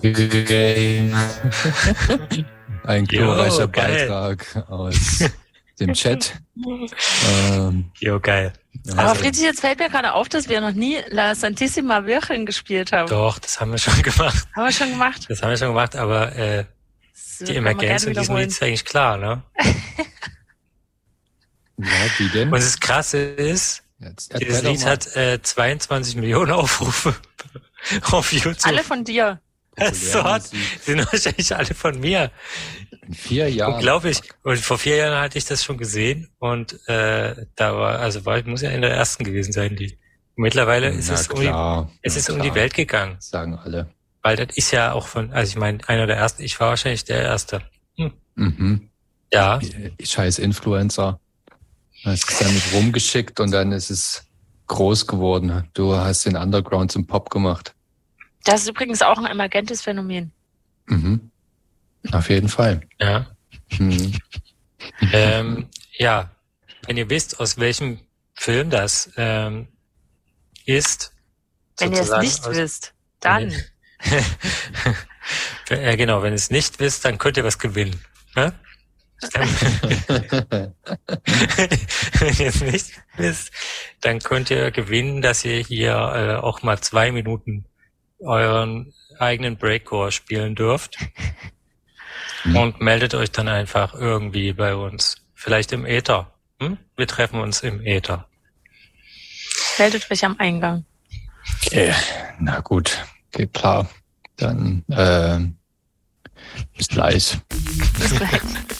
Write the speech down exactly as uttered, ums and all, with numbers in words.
Game. Ein glorreicher Beitrag aus dem Chat. ähm, jo, geil. Also, aber Friedrich, jetzt fällt mir gerade auf, dass wir noch nie La Santissima Virgen gespielt haben. Doch, das haben wir schon gemacht. Haben wir schon gemacht? Das haben wir schon gemacht, aber äh, die Emergenz und diesem Lied ist eigentlich klar, ne? Ja, wie denn? Und das Krasse ist, jetzt, dieses Lied hat äh, zweiundzwanzig Millionen Aufrufe auf YouTube. Alle von dir. So hat, sind wahrscheinlich alle von mir. In vier Jahren. Unglaublich. Und vor vier Jahren hatte ich das schon gesehen und äh, da war, also war, muss ja in der ersten gewesen sein, die. Mittlerweile ist na es klar, um die, es ist klar. um die Welt gegangen. Das sagen alle. Weil das ist ja auch von, also ich meine, einer der ersten, ich war wahrscheinlich der Erste. Hm. Mhm. Ja. Scheiß Influencer. Hast es dann nicht rumgeschickt und dann ist es groß geworden. Du hast den Underground zum Pop gemacht. Das ist übrigens auch ein emergentes Phänomen. Mhm. Auf jeden Fall. Ja. Mhm. ähm, ja. Wenn ihr wisst, aus welchem Film das ähm, ist. Wenn ihr es nicht aus, wisst, dann. Ja, genau, wenn ihr es nicht wisst, dann könnt ihr was gewinnen. Ne? Wenn ihr es nicht wisst, dann könnt ihr gewinnen, dass ihr hier äh, auch mal zwei Minuten euren eigenen Breakcore spielen dürft. Mhm. Und meldet euch dann einfach irgendwie bei uns. Vielleicht im Äther. Hm? Wir treffen uns im Äther. Meldet euch am Eingang. Okay, na gut, geht klar. Dann äh, bis gleich. Bis gleich.